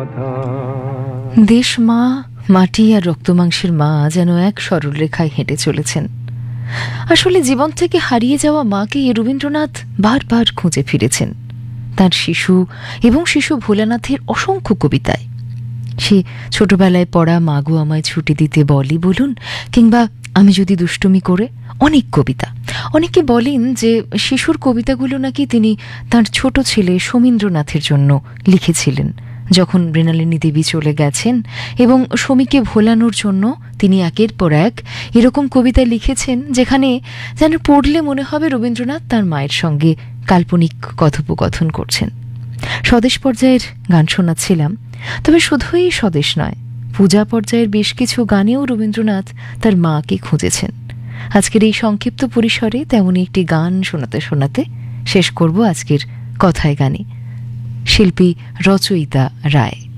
দেশ মা, মাটি আর রক্তমাংসের মা যেন এক সরল রেখায় হেঁটে চলেছেন। আসলে জীবন থেকে হারিয়ে যাওয়া মাকে রবীন্দ্রনাথ বারবার খুঁজে ফিরেছেন তার শিশু এবং শিশু ভোলানাথের অসংখ্য কবিতায়। সে ছোটবেলায় পড়া মাগো আমায় ছুটি দিতে বলি বলুন, কিংবা আমি যদি দুষ্টুমি করে, অনেক কবিতা। অনেকে বলেন যে শিশুর কবিতাগুলো নাকি তিনি তার ছোট ছেলে সমীন্দ্রনাথের জন্য লিখেছিলেন যখন মৃণালিনী দেবী চলে গেছেন, এবং সমীকে ভোলানোর জন্য তিনি একের পর এক এরকম কবিতা লিখেছেন যেখানে যেন পড়লে মনে হবে রবীন্দ্রনাথ তার মায়ের সঙ্গে কাল্পনিক কথোপকথন করছেন। স্বদেশ পর্যায়ের গান শোনাচ্ছিলাম, তবে শুধুই স্বদেশ নয়, পূজা পর্যায়ের বেশ কিছু গানেও রবীন্দ্রনাথ তার মাকে খুঁজেছেন। আজকের এই সংক্ষিপ্ত পরিসরে তেমনই একটি গান শোনাতে শোনাতে শেষ করব আজকের কথায় গানে। শিল্পী রচয়িতা রায়।